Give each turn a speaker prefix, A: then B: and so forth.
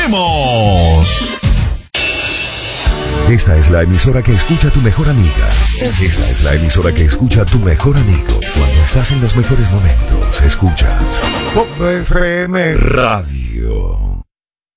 A: volvemos.
B: Esta es la emisora que escucha tu mejor amiga. Esta es la emisora que escucha tu mejor amigo. Cuando estás en los mejores momentos, escuchas Pop FM Radio.